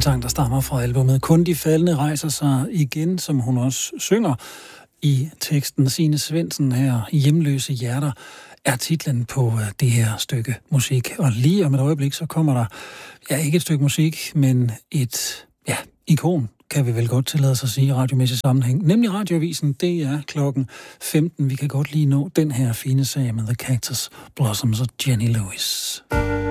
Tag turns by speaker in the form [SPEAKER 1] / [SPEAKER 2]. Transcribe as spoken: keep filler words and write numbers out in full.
[SPEAKER 1] sang, der stammer fra albumet Kun de faldne rejser sig igen, som hun også synger i teksten. Signe Svendsen her, Hjemløse hjerter, er titlen på det her stykke musik. Og lige om et øjeblik, så kommer der, ja, ikke et stykke musik, men et, ja, ikon, kan vi vel godt tillade os at sige i radiomæssig sammenhæng. Nemlig Radioavisen, det er klokken femten. Vi kan godt lige nå den her fine sag med The Cactus Blossoms og Jenny Lewis.